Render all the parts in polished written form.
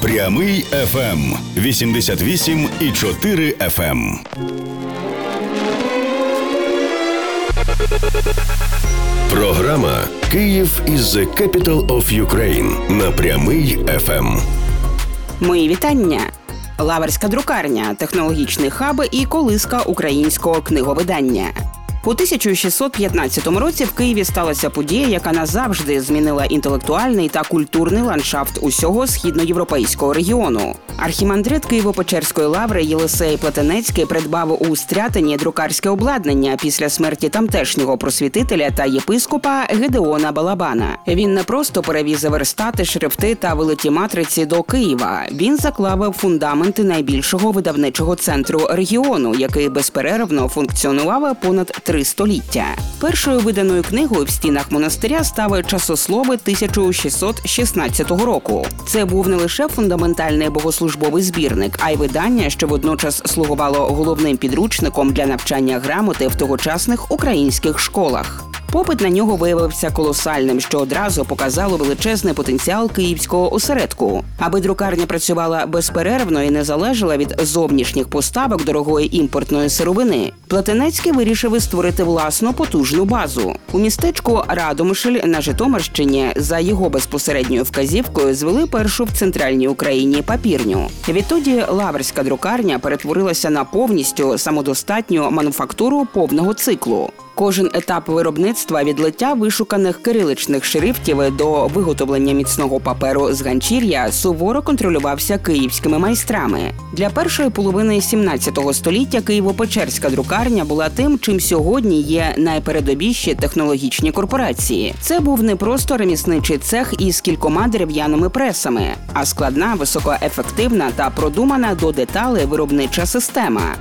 Прямий FM 88,4 FM. Програма «Київ is the capital of Ukraine» на Прямий FM. Мої вітання. Лаврська друкарня – технологічний хаб і колиска українського книговидання. У 1615 році в Києві сталася подія, яка назавжди змінила інтелектуальний та культурний ландшафт усього східноєвропейського регіону. Архімандрит Києво-Печерської лаври Єлисей Плетенецький придбав у Стрятині друкарське обладнання після смерті тамтешнього просвітителя та єпископа Гедеона Балабана. Він не просто перевіз верстати, шрифти та великі матриці до Києва. Він заклав фундаменти найбільшого видавничого центру регіону, який безперервно функціонував понад 3 століття. Першою виданою книгою в стінах монастиря став часослови 1616 року. Це був не лише фундаментальний богослужбовий збірник, а й видання, що водночас слугувало головним підручником для навчання грамоти в тогочасних українських школах. Попит на нього виявився колосальним, що одразу показало величезний потенціал київського осередку. Аби друкарня працювала безперервно і не залежала від зовнішніх поставок дорогої імпортної сировини, Плетенецький вирішив створити власну потужну базу. У містечку Радомишль на Житомирщині за його безпосередньою вказівкою звели першу в центральній Україні папірню. Відтоді лаврська друкарня перетворилася на повністю самодостатню мануфактуру повного циклу. Кожен етап виробництва від лиття вишуканих кириличних шрифтів до виготовлення міцного паперу з ганчір'я суворо контролювався київськими майстрами. Для першої половини 17 століття Києво-Печерська друкарня була тим, чим сьогодні є найпередовіші технологічні корпорації. Це був не просто ремісничий цех із кількома дерев'яними пресами, а складна, високоефективна та продумана до деталей виробнича система.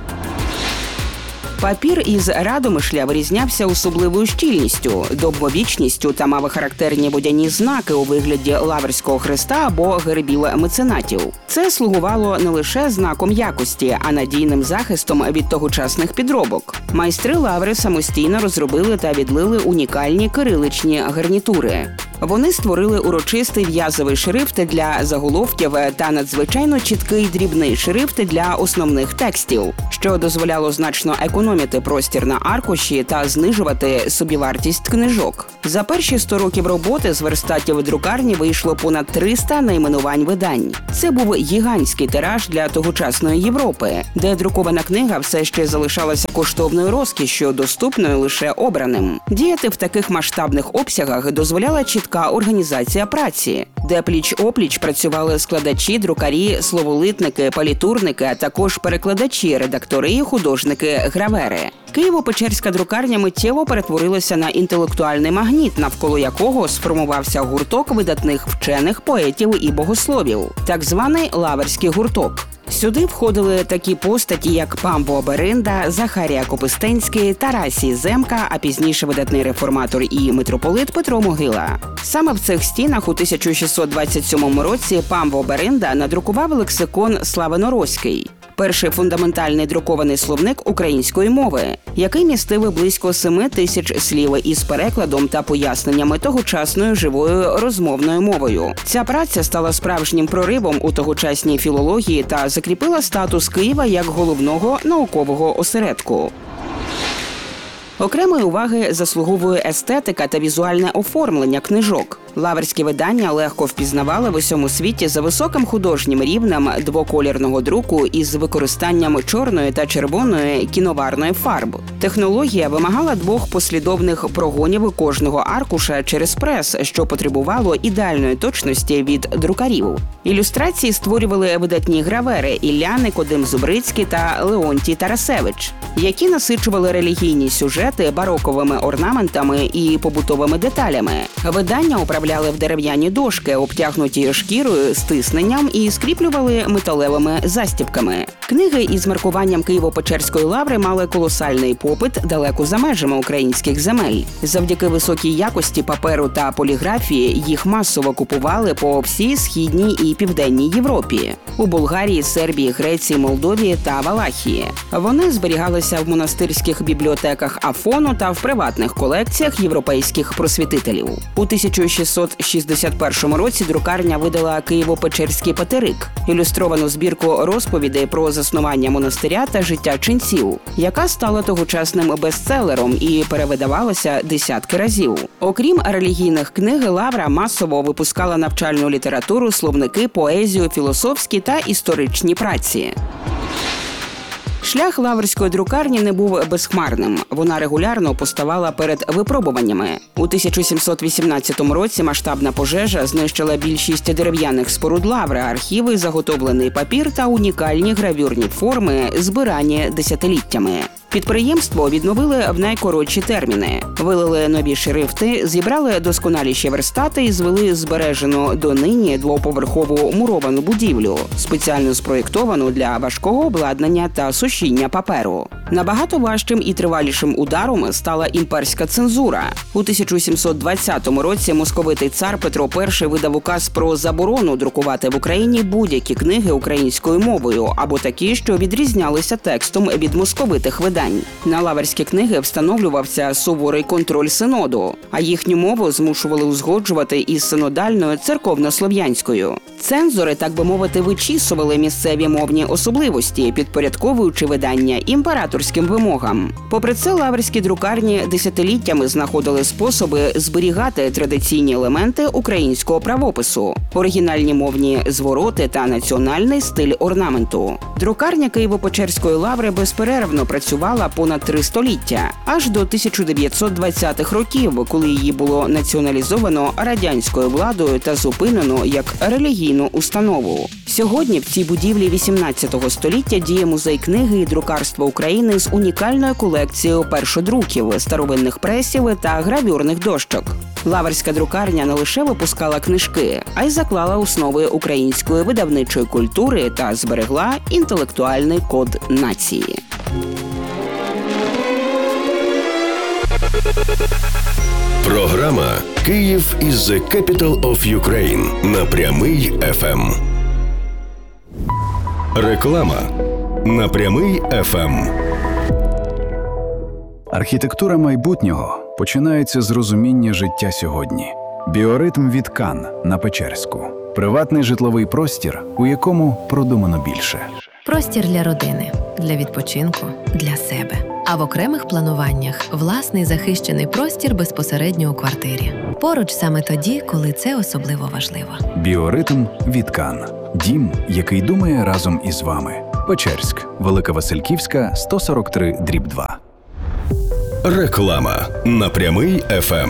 Папір із Радомишля вирізнявся особливою щільністю, довговічністю та мав характерні водяні знаки у вигляді лаврського хреста або гербів меценатів. Це слугувало не лише знаком якості, а надійним захистом від тогочасних підробок. Майстри лаври самостійно розробили та відлили унікальні кириличні гарнітури. Вони створили урочистий в'язовий шрифт для заголовків та надзвичайно чіткий дрібний шрифт для основних текстів, що дозволяло значно економити простір на аркуші та знижувати собівартість книжок. За перші 100 років роботи з верстатів друкарні вийшло понад 300 найменувань видань. Це був гігантський тираж для тогочасної Європи, де друкована книга все ще залишалася коштовною розкішшю, доступною лише обраним. Діяти в таких масштабних обсягах дозволяла чітка організація праці, де пліч-опліч працювали складачі, друкарі, словолитники, палітурники, а також перекладачі, редактори і художники-гравери. Києво-Печерська друкарня миттєво перетворилася на інтелектуальний магніт, навколо якого сформувався гурток видатних вчених, поетів і богословів – так званий лаврський гурток. Сюди входили такі постаті, як Памво Беринда, Захарія Копистенський, Тарасій Земка, а пізніше видатний реформатор і митрополит Петро Могила. Саме в цих стінах у 1627 році Памво Беринда надрукував лексикон «Славяно-Роський», перший фундаментальний друкований словник української мови, який містив близько 7 тисяч слів із перекладом та поясненнями тогочасною живою розмовною мовою. Ця праця стала справжнім проривом у тогочасній філології та закріпила статус Києва як головного наукового осередку. Окремої уваги заслуговує естетика та візуальне оформлення книжок. Лаврські видання легко впізнавали в усьому світі за високим художнім рівнем двоколірного друку із використанням чорної та червоної кіноварної фарб. Технологія вимагала 2 послідовних прогонів кожного аркуша через прес, що потребувало ідеальної точності від друкарів. Ілюстрації створювали видатні гравери Ілля Никодим Зубрицький та Леонтій Тарасевич, які насичували релігійні сюжети бароковими орнаментами і побутовими деталями. Видання управляли в дерев'яні дошки, обтягнуті шкірою з тисненням і скріплювали металевими застібками. Книги із маркуванням Києво-Печерської лаври мали колосальний попит далеко за межами українських земель. Завдяки високій якості паперу та поліграфії їх масово купували по всій Східній і Південній Європі – у Болгарії, Сербії, Греції, Молдові та Валахії. Вони зберігалися в монастирських бібліотеках Афону та в приватних колекціях європейських просвітителів. У 1661 році друкарня видала Києво-Печерський патерик – ілюстровану збірку розповідей про заснування монастиря та життя ченців, яка стала тогочасним бестселером і перевидавалася десятки разів. Окрім релігійних книг, лавра масово випускала навчальну літературу, словники, поезію, філософські та історичні праці. Шлях лаврської друкарні не був безхмарним. Вона регулярно поставала перед випробуваннями. У 1718 році масштабна пожежа знищила більшість дерев'яних споруд лаври, архіви, заготовлений папір та унікальні гравюрні форми, збирані десятиліттями. Підприємство відновили в найкоротші терміни. Вилили нові шрифти, зібрали досконаліші верстати і звели збережену донині двоповерхову муровану будівлю, спеціально спроєктовану для важкого обладнання та сушіння паперу. Набагато важчим і тривалішим ударом стала імперська цензура. У 1720 році московитий цар Петро І видав указ про заборону друкувати в Україні будь-які книги українською мовою або такі, що відрізнялися текстом від московитих видань. На лаврські книги встановлювався суворий контроль синоду, а їхню мову змушували узгоджувати із синодальною церковно-слов'янською. Цензори, так би мовити, вичісували місцеві мовні особливості, підпорядковуючи видання імператорським вимогам. Попри це, лаврські друкарні десятиліттями знаходили способи зберігати традиційні елементи українського правопису, оригінальні мовні звороти та національний стиль орнаменту. Друкарня Києво-Печерської лаври безперервно працювала понад 3 століття, аж до 1920-х років, коли її було націоналізовано радянською владою та зупинено як релігійну установу. Сьогодні в цій будівлі 18 століття діє музей книги і друкарства України з унікальною колекцією першодруків, старовинних пресів та гравюрних дощок. Лаврська друкарня не лише випускала книжки, а й заклала основи української видавничої культури та зберегла інтелектуальний код нації. Програма «Київ is the capital of Ukraine» на Прямий ФМ. Реклама на Прямий ФМ. Архітектура майбутнього починається з розуміння життя сьогодні. Біоритм від Кан на Печерську. Приватний житловий простір, у якому продумано більше. Простір для родини, для відпочинку, для себе. А в окремих плануваннях власний захищений простір безпосередньо у квартирі. Поруч саме тоді, коли це особливо важливо. Біоритм від Кан. Дім, який думає разом із вами. Печерськ, Велика Васильківська, 143/2. Реклама на Прямий ФМ.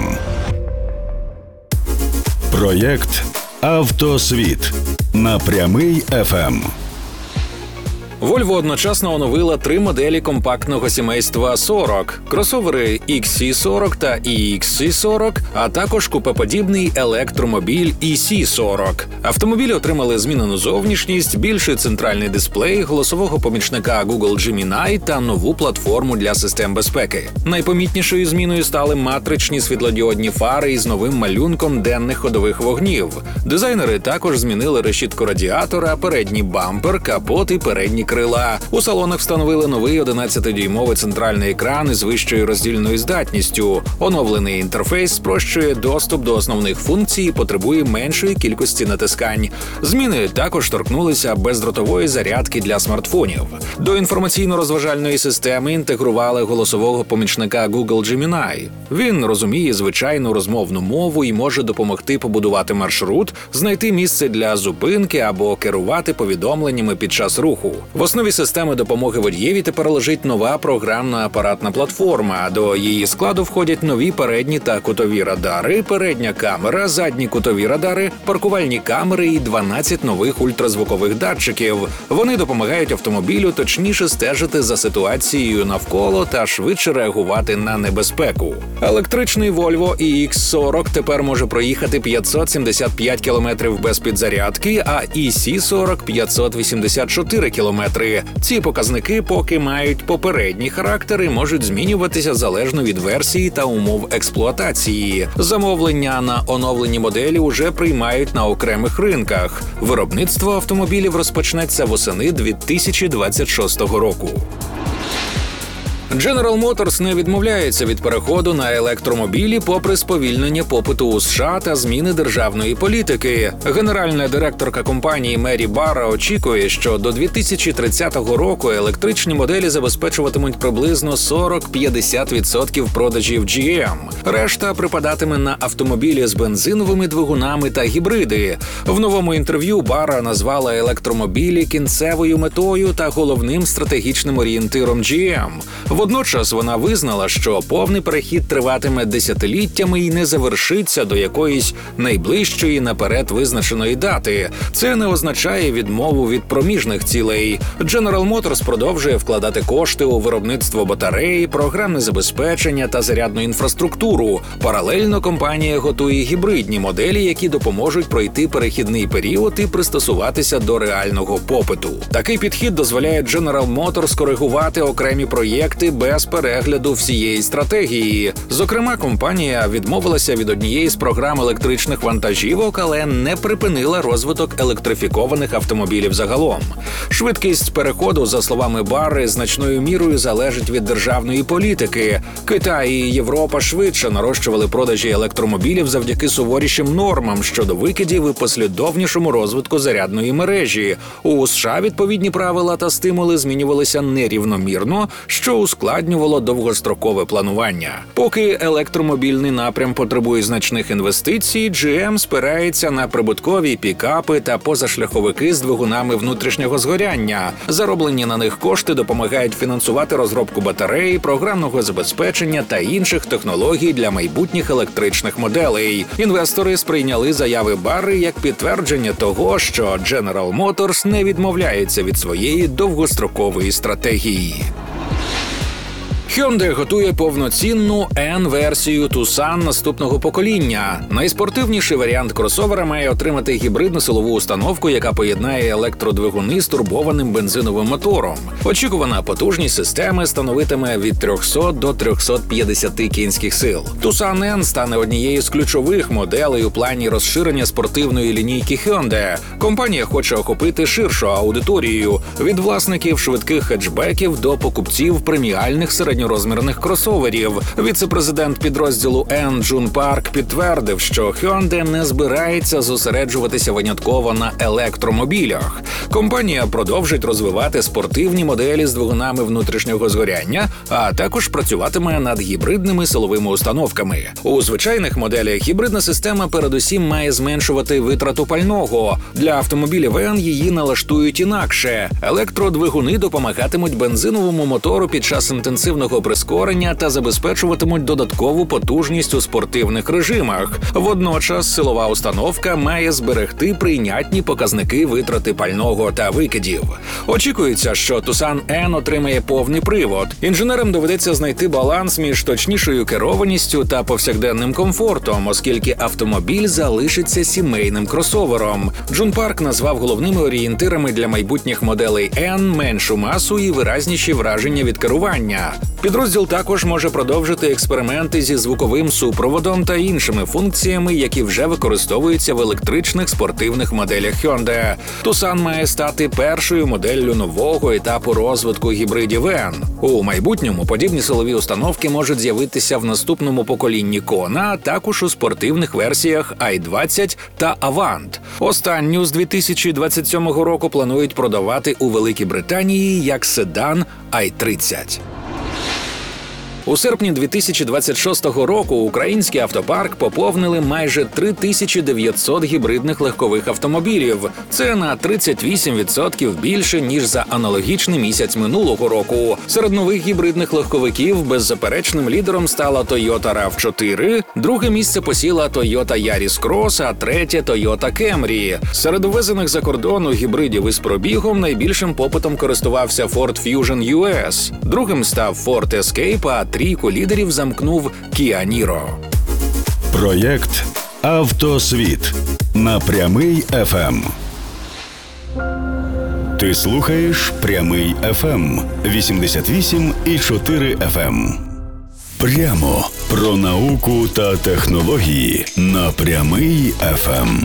Проєкт «Автосвіт» на Прямий ФМ. Volvo одночасно оновила 3 моделі компактного сімейства 40, кросовери XC40 та EXC40, а також купеподібний електромобіль EC40. Автомобілі отримали змінену зовнішність, більший центральний дисплей, голосового помічника Google Gemini та нову платформу для систем безпеки. Найпомітнішою зміною стали матричні світлодіодні фари із новим малюнком денних ходових вогнів. Дизайнери також змінили решітку радіатора, передній бампер, капот і передні крила. У салонах встановили новий 11-дюймовий центральний екран із вищою роздільною здатністю. Оновлений інтерфейс спрощує доступ до основних функцій і потребує меншої кількості натискань. Зміни також торкнулися бездротової зарядки для смартфонів. До інформаційно-розважальної системи інтегрували голосового помічника Google Gemini. Він розуміє звичайну розмовну мову і може допомогти побудувати маршрут, знайти місце для зупинки або керувати повідомленнями під час руху. В основі системи допомоги водієві тепер лежить нова програмно-апаратна платформа. До її складу входять нові передні та кутові радари, передня камера, задні кутові радари, паркувальні камери і 12 нових ультразвукових датчиків. Вони допомагають автомобілю точніше стежити за ситуацією навколо та швидше реагувати на небезпеку. Електричний Volvo EX40 тепер може проїхати 575 км без підзарядки, а EC40 – 584 км. параметри. Ці показники поки мають попередній характер і можуть змінюватися залежно від версії та умов експлуатації. Замовлення на оновлені моделі уже приймають на окремих ринках. Виробництво автомобілів розпочнеться восени 2026 року. General Motors не відмовляється від переходу на електромобілі попри сповільнення попиту у США та зміни державної політики. Генеральна директорка компанії Мері Барра очікує, що до 2030 року електричні моделі забезпечуватимуть приблизно 40-50% продажів GM. Решта припадатиме на автомобілі з бензиновими двигунами та гібриди. В новому інтерв'ю Барра назвала електромобілі кінцевою метою та головним стратегічним орієнтиром GM. Водночас вона визнала, що повний перехід триватиме десятиліттями і не завершиться до якоїсь найближчої наперед визначеної дати. Це не означає відмову від проміжних цілей. General Motors продовжує вкладати кошти у виробництво батарей, програмне забезпечення та зарядну інфраструктуру. Паралельно компанія готує гібридні моделі, які допоможуть пройти перехідний період і пристосуватися до реального попиту. Такий підхід дозволяє General Motors коригувати окремі проєкти без перегляду всієї стратегії. Зокрема, компанія відмовилася від однієї з програм електричних вантажівок, але не припинила розвиток електрифікованих автомобілів загалом. Швидкість переходу, за словами Барри, значною мірою залежить від державної політики. Китай і Європа швидше нарощували продажі електромобілів завдяки суворішим нормам щодо викидів і послідовнішому розвитку зарядної мережі. У США відповідні правила та стимули змінювалися нерівномірно, що ускладнювало довгострокове планування. Поки електромобільний напрям потребує значних інвестицій, GM спирається на прибуткові пікапи та позашляховики з двигунами внутрішнього згоряння. Зароблені на них кошти допомагають фінансувати розробку батарей, програмного забезпечення та інших технологій для майбутніх електричних моделей. Інвестори сприйняли заяви Барри як підтвердження того, що General Motors не відмовляється від своєї довгострокової стратегії. Hyundai готує повноцінну N-версію Tucson наступного покоління. Найспортивніший варіант кросовера має отримати гібридну силову установку, яка поєднає електродвигуни з турбованим бензиновим мотором. Очікувана потужність системи становитиме від 300 до 350 кінських сил. Tucson N стане однією з ключових моделей у плані розширення спортивної лінійки Hyundai. Компанія хоче охопити ширшу аудиторію – від власників швидких хетчбеків до покупців преміальних середньорозмірних кросоверів. Віце-президент підрозділу N Джун Парк підтвердив, що Hyundai не збирається зосереджуватися винятково на електромобілях. Компанія продовжить розвивати спортивні моделі з двигунами внутрішнього згоряння, а також працюватиме над гібридними силовими установками. У звичайних моделях гібридна система передусім має зменшувати витрату пального. Для автомобілів N її налаштують інакше. Електродвигуни допомагатимуть бензиновому мотору під час інтенсивного прискорення та забезпечуватимуть додаткову потужність у спортивних режимах. Водночас силова установка має зберегти прийнятні показники витрати пального та викидів. Очікується, що Tucson N отримає повний привод. Інженерам доведеться знайти баланс між точнішою керованістю та повсякденним комфортом, оскільки автомобіль залишиться сімейним кросовером. Джун Парк назвав головними орієнтирами для майбутніх моделей N меншу масу і виразніші враження від керування. Підрозділ також може продовжити експерименти зі звуковим супроводом та іншими функціями, які вже використовуються в електричних спортивних моделях Hyundai. Tucson має стати першою моделлю нового етапу розвитку гібридів N. У майбутньому подібні силові установки можуть з'явитися в наступному поколінні Kona, а також у спортивних версіях i20 та Avant. Останню з 2027 року планують продавати у Великій Британії як седан i30. У серпні 2026 року український автопарк поповнили майже 3900 гібридних легкових автомобілів. Це на 38% більше, ніж за аналогічний місяць минулого року. Серед нових гібридних легковиків беззаперечним лідером стала Toyota RAV4, друге місце посіла Toyota Yaris Cross, а третє Toyota Camry. Серед ввезених за кордону гібридів із пробігом найбільшим попитом користувався Ford Fusion US. Другим став Ford Escape, а трійку лідерів замкнув Kia Niro. Проєкт «Автосвіт» на Прямий ФМ. Ти слухаєш «Прямий FM» 88,4 FM. Прямо про науку та технології на «Прямий FM».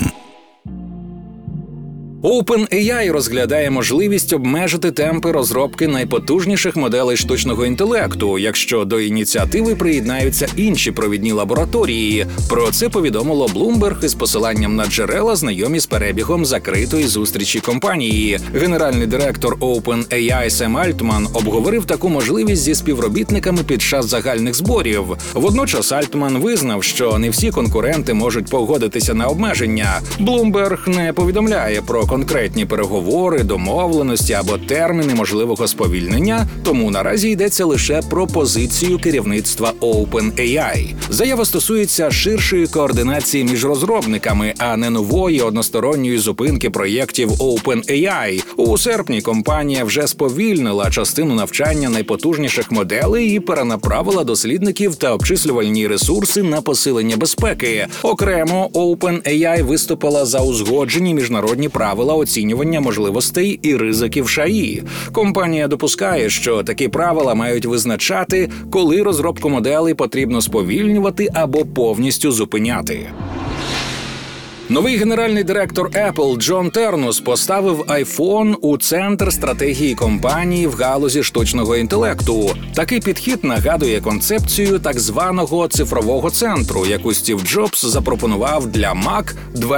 OpenAI розглядає можливість обмежити темпи розробки найпотужніших моделей штучного інтелекту, якщо до ініціативи приєднаються інші провідні лабораторії. Про це повідомило Bloomberg із посиланням на джерела, знайомі з перебігом закритої зустрічі компанії. Генеральний директор OpenAI Сем Альтман обговорив таку можливість зі співробітниками під час загальних зборів. Водночас Альтман визнав, що не всі конкуренти можуть погодитися на обмеження. Bloomberg не повідомляє про конкретні переговори, домовленості або терміни можливого сповільнення, тому наразі йдеться лише про позицію керівництва OpenAI. Заява стосується ширшої координації між розробниками, а не нової односторонньої зупинки проєктів OpenAI. У серпні компанія вже сповільнила частину навчання найпотужніших моделей і перенаправила дослідників та обчислювальні ресурси на посилення безпеки. Окремо, OpenAI виступила за узгоджені міжнародні правила оцінювання можливостей і ризиків ШАІ. Компанія допускає, що такі правила мають визначати, коли розробку моделей потрібно сповільнювати або повністю зупиняти. Новий генеральний директор Apple Джон Тернус поставив iPhone у центр стратегії компанії в галузі штучного інтелекту. Такий підхід нагадує концепцію так званого цифрового центру, яку Стів Джобс запропонував для Mac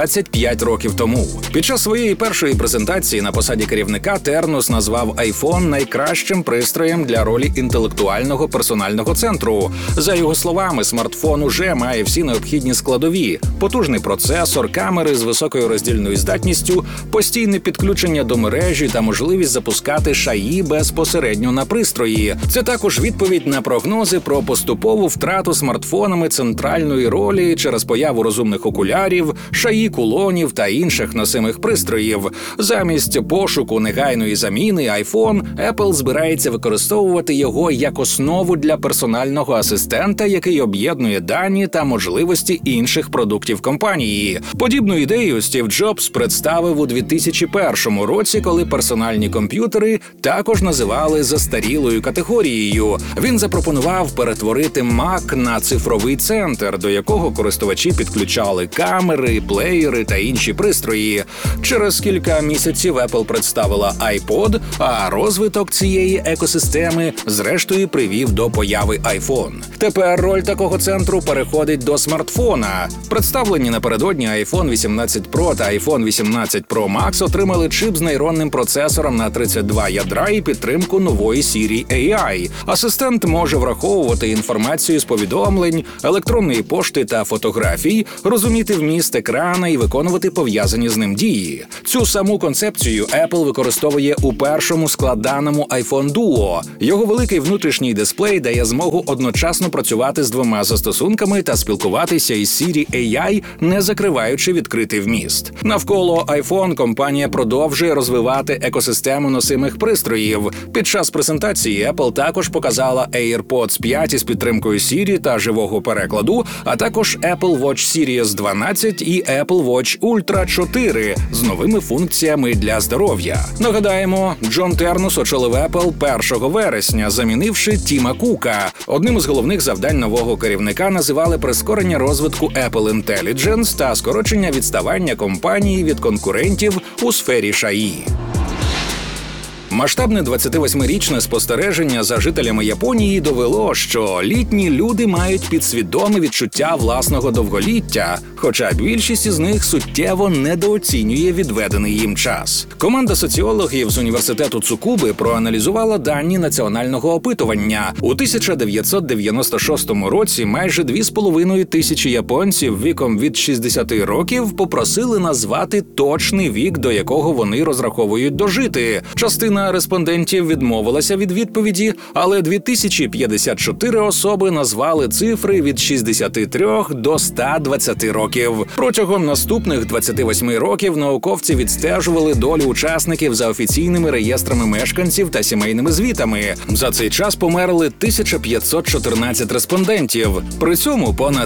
25 років тому. Під час своєї першої презентації на посаді керівника Тернус назвав iPhone найкращим пристроєм для ролі інтелектуального персонального центру. За його словами, смартфон уже має всі необхідні складові – потужний процесор, камери з високою роздільною здатністю, постійне підключення до мережі та можливість запускати ШАІ безпосередньо на пристрої. Це також відповідь на прогнози про поступову втрату смартфонами центральної ролі через появу розумних окулярів, ШАІ-кулонів та інших носимих пристроїв. Замість пошуку негайної заміни iPhone, Apple збирається використовувати його як основу для персонального асистента, який об'єднує дані та можливості інших продуктів компанії. Подібну ідею Стів Джобс представив у 2001 році, коли персональні комп'ютери також називали застарілою категорією. Він запропонував перетворити Mac на цифровий центр, до якого користувачі підключали камери, плеєри та інші пристрої. Через кілька місяців Apple представила iPod, а розвиток цієї екосистеми зрештою привів до появи iPhone. Тепер роль такого центру переходить до смартфона. Представлені напередодні iPhone 18 Pro та iPhone 18 Pro Max отримали чип з нейронним процесором на 32 ядра і підтримку нової Siri AI. Асистент може враховувати інформацію з повідомлень, електронної пошти та фотографій, розуміти вміст екрана і виконувати пов'язані з ним дії. Цю саму концепцію Apple використовує у першому складаному iPhone Duo. Його великий внутрішній дисплей дає змогу одночасно працювати з двома застосунками та спілкуватися із Siri AI, не закриваючи відкритий вміст. Навколо iPhone компанія продовжує розвивати екосистему носимих пристроїв. Під час презентації Apple також показала AirPods 5 із підтримкою Siri та живого перекладу, а також Apple Watch Series 12 і Apple Watch Ultra 4 з новими функціями для здоров'я. Нагадаємо, Джон Тернус очолив Apple 1 вересня, замінивши Тіма Кука. Одним із головних завдань нового керівника називали прискорення розвитку Apple Intelligence та скорочення відставання компанії від конкурентів у сфері ШАІ. Масштабне 28-річне спостереження за жителями Японії довело, що літні люди мають підсвідоме відчуття власного довголіття, хоча більшість із них суттєво недооцінює відведений їм час. Команда соціологів з університету Цукуби проаналізувала дані національного опитування. У 1996 році майже 2,5 тисячі японців віком від 60 років попросили назвати точний вік, до якого вони розраховують дожити. Частина Половина респондентів відмовилася від відповіді, але 2054 особи назвали цифри від 63 до 120 років. Протягом наступних 28 років науковці відстежували долю учасників за офіційними реєстрами мешканців та сімейними звітами. За цей час померли 1514 респондентів. При цьому понад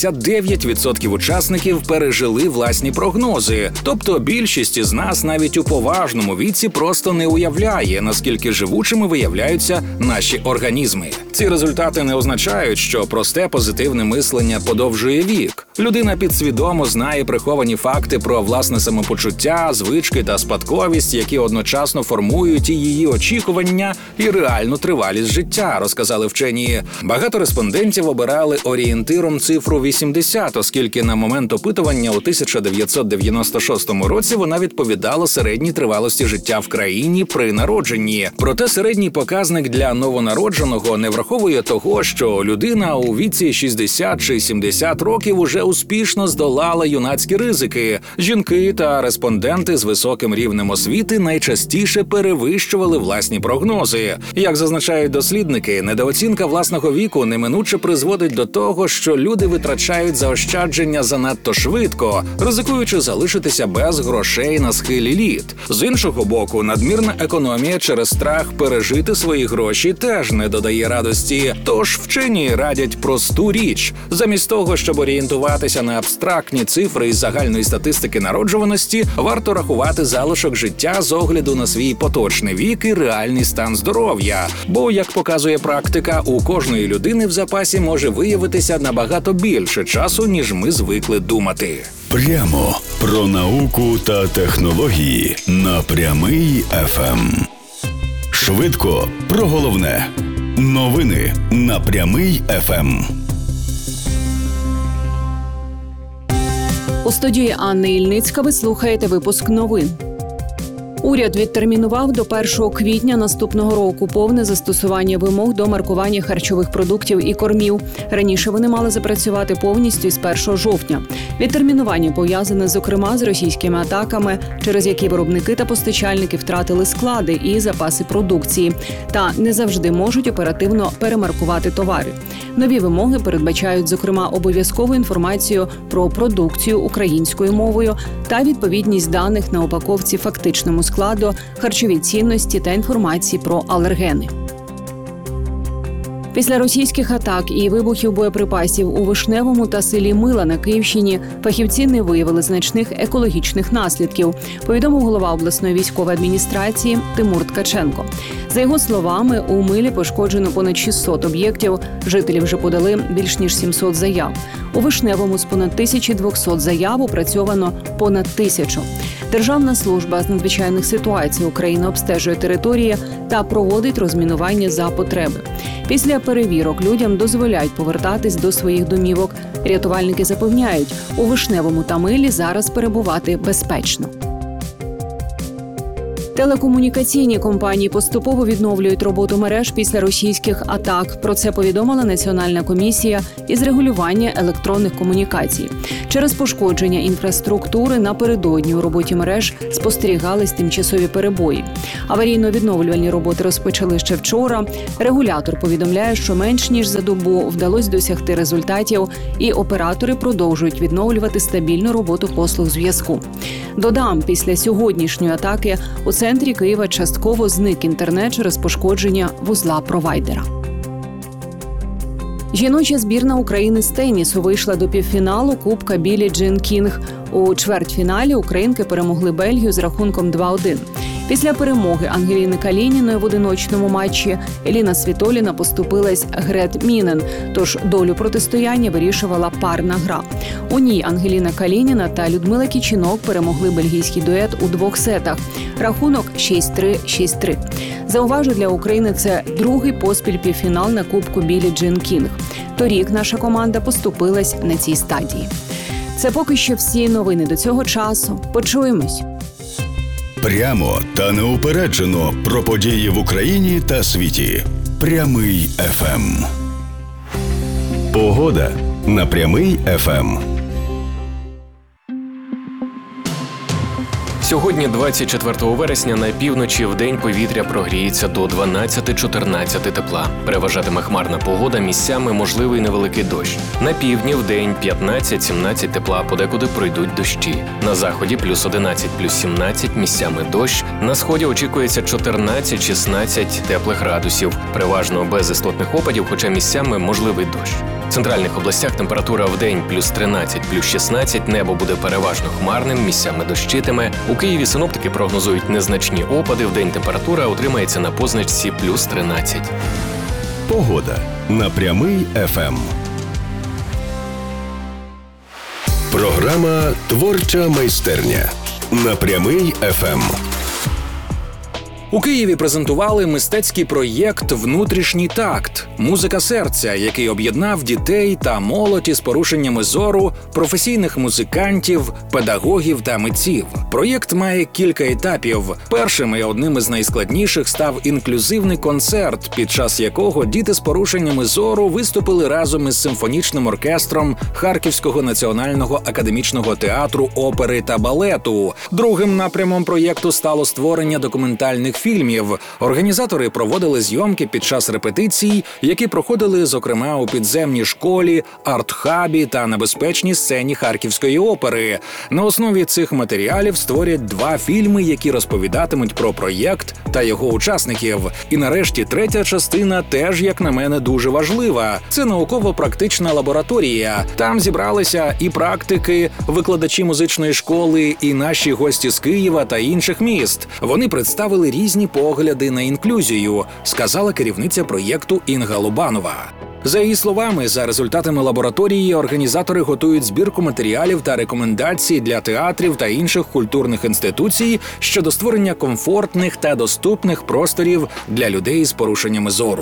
59% учасників пережили власні прогнози. Тобто більшість із нас навіть у поважному віці просто не уявляє, наскільки живучими виявляються наші організми. Ці результати не означають, що просте позитивне мислення подовжує вік. Людина підсвідомо знає приховані факти про власне самопочуття, звички та спадковість, які одночасно формують і її очікування, і реальну тривалість життя, розказали вчені. Багато респондентів обирали орієнтиром цифру 80, оскільки на момент опитування у 1996 році вона відповідала середній тривалості життя в країні при народженні. Проте середній показник для новонародженого не враховує того, що людина у віці 60 чи 70 років уже успішно здолала юнацькі ризики. Жінки та респонденти з високим рівнем освіти найчастіше перевищували власні прогнози. Як зазначають дослідники, недооцінка власного віку неминуче призводить до того, що люди витрачають заощадження занадто швидко, ризикуючи залишитися без грошей на схилі літ. З іншого боку, надмірна економія через страх пережити свої гроші теж не додає радості. Тож вчені радять просту річ. Замість того, щоб орієнтуватися на абстрактні цифри із загальної статистики народжуваності, варто рахувати залишок життя з огляду на свій поточний вік і реальний стан здоров'я. Бо, як показує практика, у кожної людини в запасі може виявитися набагато більше часу, ніж ми звикли думати. Прямо про науку та технології на Прямий ФМ. Швидко про головне. Новини на Прямий ФМ. У студії Анни Ільницька ви слухаєте випуск новин. Уряд відтермінував до 1 квітня наступного року повне застосування вимог до маркування харчових продуктів і кормів. Раніше вони мали запрацювати повністю із 1 жовтня. Відтермінування пов'язане, зокрема, з російськими атаками, через які виробники та постачальники втратили склади і запаси продукції, та не завжди можуть оперативно перемаркувати товари. Нові вимоги передбачають, зокрема, обов'язкову інформацію про продукцію українською мовою та відповідність даних на упаковці фактичному складу, харчові цінності та інформації про алергени. Після російських атак і вибухів боєприпасів у Вишневому та селі Мила на Київщині фахівці не виявили значних екологічних наслідків, повідомив голова обласної військової адміністрації Тимур Ткаченко. За його словами, у Милі пошкоджено понад 600 об'єктів, жителі вже подали більш ніж 700 заяв. У Вишневому з понад 1200 заяв опрацьовано понад 1000. Державна служба з надзвичайних ситуацій України обстежує території та проводить розмінування за потреби. Після перевірок людям дозволяють повертатись до своїх домівок. Рятувальники запевняють, у Вишневому та Милі зараз перебувати безпечно. Телекомунікаційні компанії поступово відновлюють роботу мереж після російських атак. Про це повідомила Національна комісія із регулювання електронних комунікацій. Через пошкодження інфраструктури напередодні у роботі мереж спостерігались тимчасові перебої. Аварійно-відновлювальні роботи розпочали ще вчора. Регулятор повідомляє, що менш ніж за добу вдалося досягти результатів, і оператори продовжують відновлювати стабільну роботу послуг зв'язку. Додам, після сьогоднішньої атаки у центрі Києва частково зник інтернет через пошкодження вузла провайдера. Жіноча збірна України з тенісу вийшла до півфіналу Кубка Біллі Джин Кінг. У чвертьфіналі українки перемогли Бельгію з рахунком 2-1. Після перемоги Ангеліни Калініної в одиночному матчі Еліна Світоліна поступилась Грет Мінен, тож долю протистояння вирішувала парна гра. У ній Ангеліна Калініна та Людмила Кічінок перемогли бельгійський дует у 2 сетах. Рахунок 6-3-6-3. Зауважу, для України це другий поспіль півфінал на Кубку Біллі Джин Кінг. Торік наша команда поступилась на цій стадії. Це поки що всі новини до цього часу. Почуємось. Прямо та неупереджено про події в Україні та світі. Прямий ФМ. Погода на Прямий ФМ. Сьогодні, 24 вересня, на півночі вдень повітря прогріється до 12-14 тепла. Переважатиме хмарна погода, місцями можливий невеликий дощ. На півдні вдень 15-17 тепла, подекуди пройдуть дощі. На заході плюс 11, плюс 17, місцями дощ. На сході очікується 14-16 теплих градусів. Переважно без істотних опадів, хоча місцями можливий дощ. В центральних областях температура вдень плюс 13, плюс 16, небо буде переважно хмарним, місцями дощитиме. У Києві синоптики прогнозують незначні опади, вдень температура утримається на позначці плюс 13. Погода на Прямий ФМ. Програма «Творча майстерня» на Прямий ФМ. У Києві презентували мистецький проєкт «Внутрішній такт» – музика серця, який об'єднав дітей та молодь із порушеннями зору, професійних музикантів, педагогів та митців. Проєкт має кілька етапів. Першим і одним із найскладніших став інклюзивний концерт, під час якого діти з порушеннями зору виступили разом із симфонічним оркестром Харківського національного академічного театру опери та балету. Другим напрямом проєкту стало створення документальних фільмів. Організатори проводили зйомки під час репетицій, які проходили, зокрема, у підземній школі, арт-хабі та на безпечній сцені Харківської опери. На основі цих матеріалів створять 2 фільми, які розповідатимуть про проєкт та його учасників. І нарешті третя частина теж, як на мене, дуже важлива. Це науково-практична лабораторія. Там зібралися і практики, викладачі музичної школи, і наші гості з Києва та інших міст. Вони представили різні погляди на інклюзію, сказала керівниця проєкту Інга Лубанова. За її словами, за результатами лабораторії організатори готують збірку матеріалів та рекомендацій для театрів та інших культурних інституцій щодо створення комфортних та доступних просторів для людей з порушеннями зору.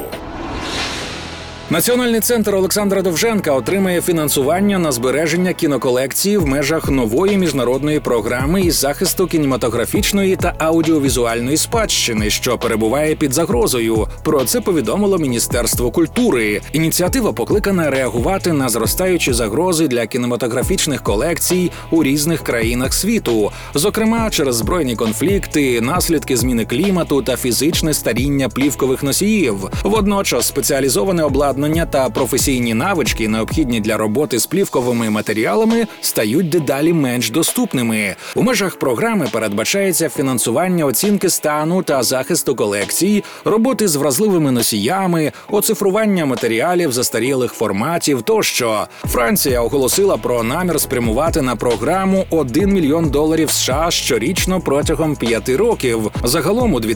Національний центр Олександра Довженка отримає фінансування на збереження кіноколекції в межах нової міжнародної програми із захисту кінематографічної та аудіовізуальної спадщини, що перебуває під загрозою. Про це повідомило Міністерство культури. Ініціатива покликана реагувати на зростаючі загрози для кінематографічних колекцій у різних країнах світу, зокрема через збройні конфлікти, наслідки зміни клімату та фізичне старіння плівкових носіїв. Водночас спеціалізоване обладнання та професійні навички, необхідні для роботи з плівковими матеріалами, стають дедалі менш доступними. У межах програми передбачається фінансування оцінки стану та захисту колекцій, роботи з вразливими носіями, оцифрування матеріалів застарілих форматів тощо. Франція оголосила про намір спрямувати на програму $1 мільйон США щорічно протягом 5 років. Загалом у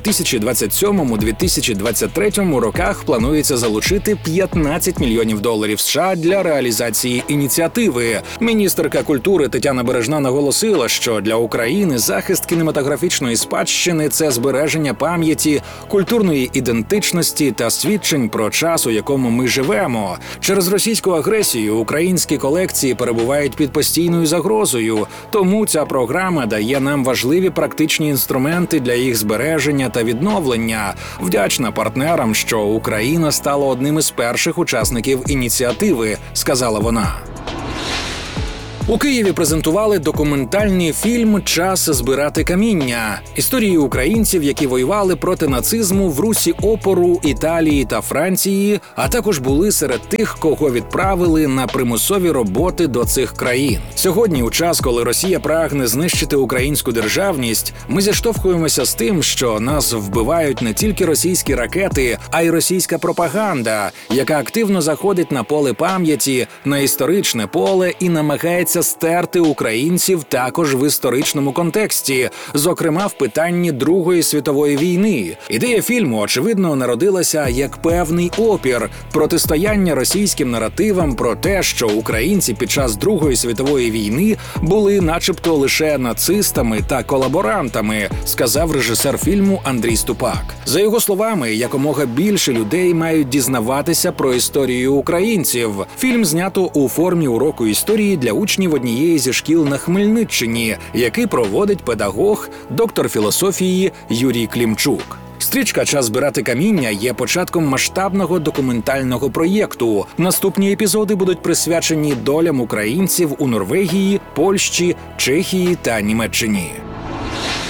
2027-2023 роках планується залучити $15 мільйонів США для реалізації ініціативи. Міністерка культури Тетяна Бережна наголосила, що для України захист кінематографічної спадщини – це збереження пам'яті, культурної ідентичності та свідчень про час, у якому ми живемо. Через російську агресію українські колекції перебувають під постійною загрозою, тому ця програма дає нам важливі практичні інструменти для їх збереження та відновлення. Вдячна партнерам, що Україна стала одним із перших учасників ініціативи, сказала вона. У Києві презентували документальний фільм «Час збирати каміння». Історії українців, які воювали проти нацизму в Русі опору, Італії та Франції, а також були серед тих, кого відправили на примусові роботи до цих країн. Сьогодні, у час, коли Росія прагне знищити українську державність, ми зіштовхуємося з тим, що нас вбивають не тільки російські ракети, а й російська пропаганда, яка активно заходить на поле пам'яті, на історичне поле і намагається стерти українців також в історичному контексті, зокрема в питанні Другої світової війни. Ідея фільму, очевидно, народилася як певний опір, протистояння російським наративам про те, що українці під час Другої світової війни були начебто лише нацистами та колаборантами, сказав режисер фільму Андрій Ступак. За його словами, якомога більше людей мають дізнаватися про історію українців. Фільм знято у формі уроку історії для учнів однієї зі шкіл на Хмельниччині, який проводить педагог, доктор філософії Юрій Клімчук. Стрічка «Час збирати каміння» є початком масштабного документального проєкту. Наступні епізоди будуть присвячені долям українців у Норвегії, Польщі, Чехії та Німеччині.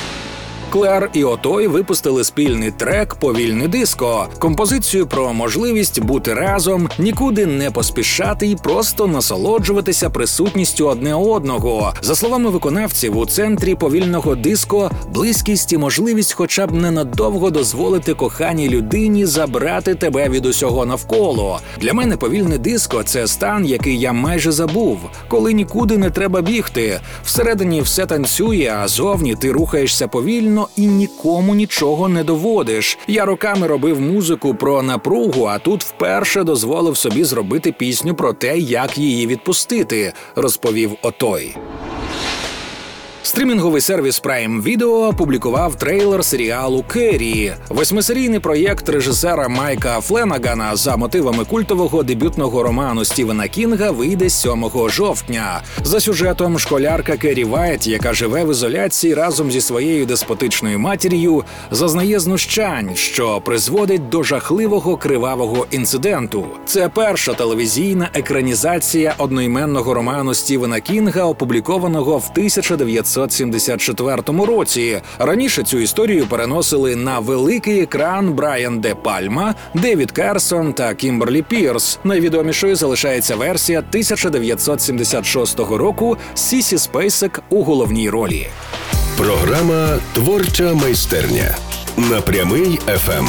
Клер і Отой випустили спільний трек «Повільне диско», композицію про можливість бути разом, нікуди не поспішати і просто насолоджуватися присутністю одне одного. За словами виконавців, у центрі повільного диско – близькість і можливість хоча б ненадовго дозволити коханій людині забрати тебе від усього навколо. Для мене повільне диско – це стан, який я майже забув, коли нікуди не треба бігти. Всередині все танцює, а зовні ти рухаєшся повільно і нікому нічого не доводиш. Я роками робив музику про напругу, а тут вперше дозволив собі зробити пісню про те, як її відпустити, розповів Отой. Стрімінговий сервіс Prime Video опублікував трейлер серіалу «Керрі». 8-серійний проєкт режисера Майка Фленагана за мотивами культового дебютного роману Стівена Кінга вийде 7 жовтня. За сюжетом школярка Керрі Вайт, яка живе в ізоляції разом зі своєю деспотичною матір'ю, зазнає знущань, що призводить до жахливого кривавого інциденту. Це перша телевізійна екранізація одноіменного роману Стівена Кінга, опублікованого в 1974 році. Раніше цю історію переносили на великий екран Брайан Де Пальма, Девід Керсон та Кімберлі Пірс. Найвідомішою залишається версія 1976 року з Сісі Спейсек у головній ролі. Програма «Творча майстерня» на Прямий ФМ.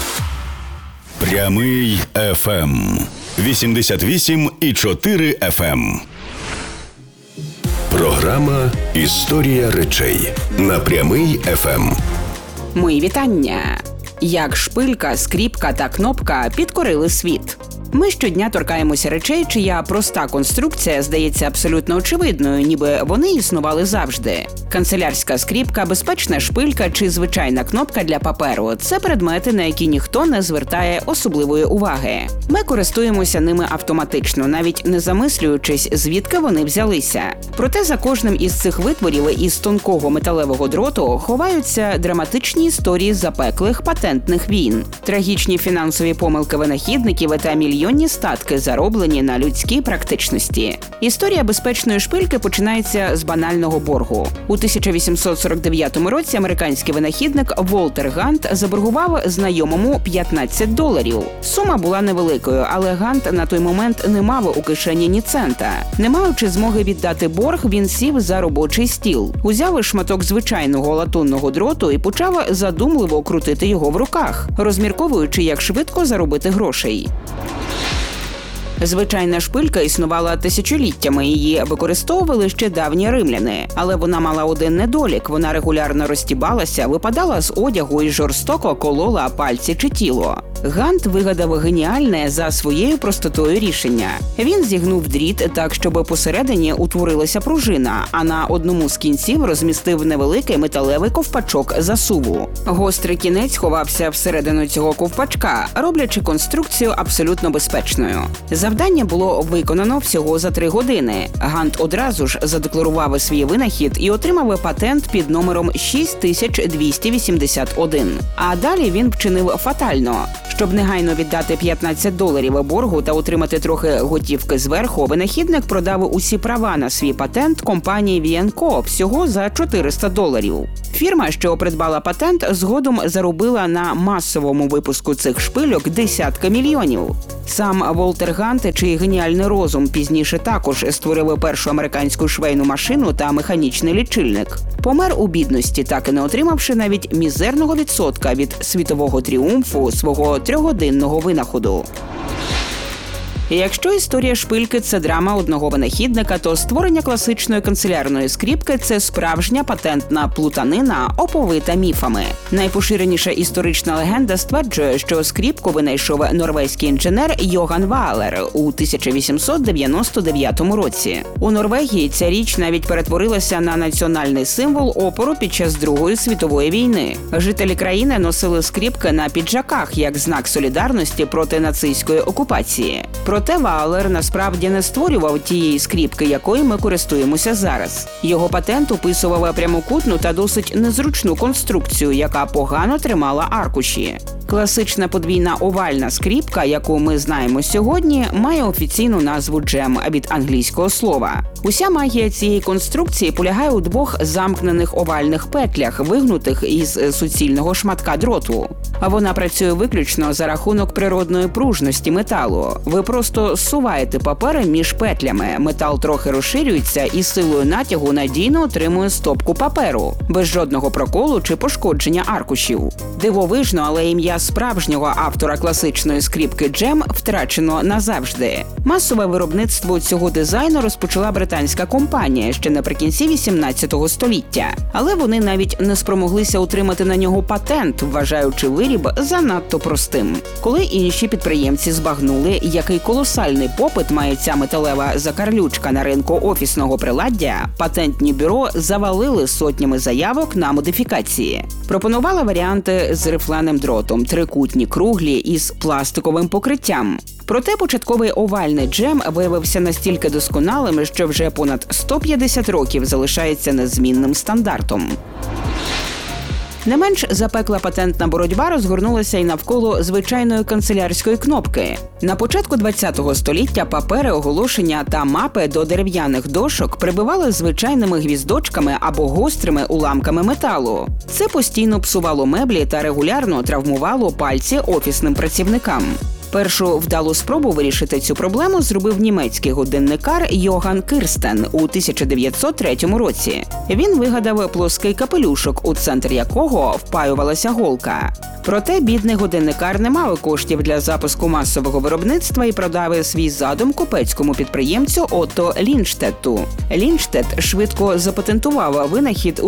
Прямий ФМ. 88,4 ФМ. Програма «Історія речей» на Прямий ФМ. Мої вітання! Як шпилька, скріпка та кнопка підкорили світ. Ми щодня торкаємося речей, чия проста конструкція здається абсолютно очевидною, ніби вони існували завжди. Канцелярська скріпка, безпечна шпилька чи звичайна кнопка для паперу – це предмети, на які ніхто не звертає особливої уваги. Ми користуємося ними автоматично, навіть не замислюючись, звідки вони взялися. Проте за кожним із цих витворів із тонкого металевого дроту ховаються драматичні історії запеклих патентних війн, трагічні фінансові помилки винахідників та мільйонні статки, зароблені на людській практичності. Історія безпечної шпильки починається з банального боргу. У 1849 році американський винахідник Волтер Гант заборгував знайомому $15. Сума була невеликою, але Гант на той момент не мав у кишені ні цента. Не маючи змоги віддати борг, він сів за робочий стіл, узяв шматок звичайного латунного дроту і почав задумливо крутити його в руках, розмірковуючи, як швидко заробити грошей. Звичайна шпилька існувала тисячоліттями, її використовували ще давні римляни. Але вона мала один недолік – вона регулярно розтібалася, випадала з одягу і жорстоко колола пальці чи тіло. Гант вигадав геніальне за своєю простотою рішення. Він зігнув дріт так, щоб посередині утворилася пружина, а на одному з кінців розмістив невеликий металевий ковпачок засуву. Гострий кінець ховався всередину цього ковпачка, роблячи конструкцію абсолютно безпечною. Завдання було виконано всього за 3 години. Гант одразу ж задекларував свій винахід і отримав патент під номером 6281. А далі він вчинив фатально. Щоб негайно віддати $15 боргу та отримати трохи готівки зверху, винахідник продав усі права на свій патент компанії V&Co всього за $400. Фірма, що придбала патент, згодом заробила на масовому випуску цих шпильок десятки мільйонів. Сам Волтер Гант, чий геніальний розум пізніше також створив першу американську швейну машину та механічний лічильник, помер у бідності, так і не отримавши навіть мізерного відсотка від світового тріумфу свого 3-годинного винаходу. Якщо історія шпильки – це драма одного винахідника, то створення класичної канцелярної скріпки – це справжня патентна плутанина, оповита міфами. Найпоширеніша історична легенда стверджує, що скріпку винайшов норвезький інженер Йоган Ваалер у 1899 році. У Норвегії ця річ навіть перетворилася на національний символ опору під час Другої світової війни. Жителі країни носили скріпки на піджаках як знак солідарності проти нацистської окупації. Проте Ваалер насправді не створював тієї скріпки, якою ми користуємося зараз. Його патент описував прямокутну та досить незручну конструкцію, яка погано тримала аркуші. Класична подвійна овальна скріпка, яку ми знаємо сьогодні, має офіційну назву джем від англійського слова. Уся магія цієї конструкції полягає у двох замкнених овальних петлях, вигнутих із суцільного шматка дроту. А вона працює виключно за рахунок природної пружності металу. Ви просто зсуваєте папери між петлями, метал трохи розширюється і силою натягу надійно отримує стопку паперу, без жодного проколу чи пошкодження аркушів. Дивовижно, але ім'я справжнього автора класичної скріпки джем втрачено назавжди. Масове виробництво цього дизайну розпочала британська компанія ще наприкінці 18 століття. Але вони навіть не спромоглися отримати на нього патент, вважаючи виріб занадто простим. Коли інші підприємці збагнули, який колосальний попит має ця металева закарлючка на ринку офісного приладдя, патентні бюро завалили сотнями заявок на модифікації. Пропонували варіанти з рифленим дротом, трикутні, круглі із пластиковим покриттям. Проте початковий овальний джем виявився настільки досконалим, що вже понад 150 років залишається незмінним стандартом. Не менш запекла патентна боротьба розгорнулася і навколо звичайної канцелярської кнопки. На початку ХХ століття папери, оголошення та мапи до дерев'яних дошок прибивали звичайними гвіздочками або гострими уламками металу. Це постійно псувало меблі та регулярно травмувало пальці офісним працівникам. Першу вдалу спробу вирішити цю проблему зробив німецький годинникар Йоган Кірстен у 1903 році. Він вигадав плоский капелюшок, у центр якого впаювалася голка. Проте бідний годинникар не мав коштів для запуску масового виробництва і продав свій задум купецькому підприємцю Отто Лінштетту. Лінштетт швидко запатентував винахід у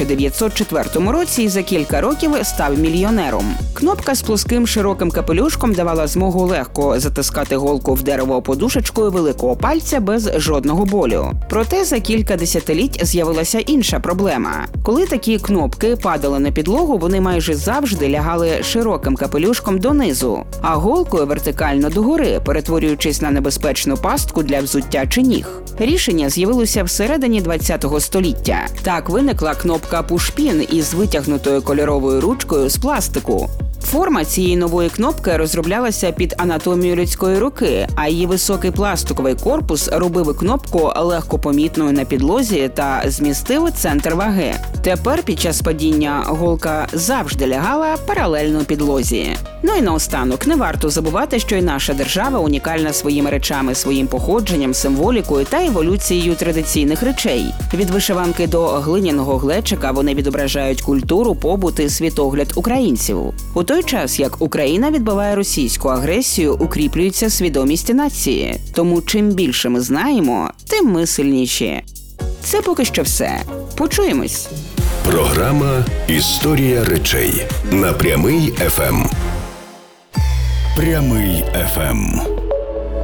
1904 році і за кілька років став мільйонером. Кнопка з плоским широким капелюшком давала змогу легко затискати голку в дерево подушечкою великого пальця без жодного болю. Проте за кілька десятиліть з'явилася інша проблема. Коли такі кнопки падали на підлогу, вони майже завжди лягали широким капелюшком донизу, а голкою вертикально догори, перетворюючись на небезпечну пастку для взуття чи ніг. Рішення з'явилося всередині ХХ століття. Так виникла кнопка пуш-пін із витягнутою кольоровою ручкою з пластику. Форма цієї нової кнопки розроблялася під анатомію людської руки, а її високий пластиковий корпус робив кнопку легко помітною на підлозі та змістив центр ваги. Тепер під час падіння голка завжди лягала паралельно підлозі. Ну і наостанок, не варто забувати, що і наша держава унікальна своїми речами, своїм походженням, символікою та еволюцією традиційних речей. Від вишиванки до глиняного глечика вони відображають культуру, побут і світогляд українців. У той час, як Україна відбиває російську агресію, укріплюється свідомість нації. Тому чим більше ми знаємо, тим ми сильніші. Це поки що все. Почуємось. Програма «Історія речей» на Прямий ФМ. Прямий ФМ.